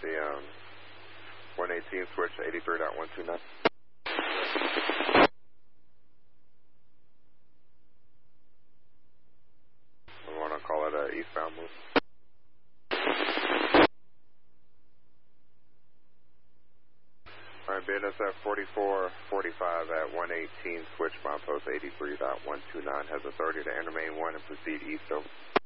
the 118 switch 83.129. We want to call it a eastbound move. Alright, BNSF 4445 at 118, switch bomb post 83.129, has authority to enter main 1 and proceed east over.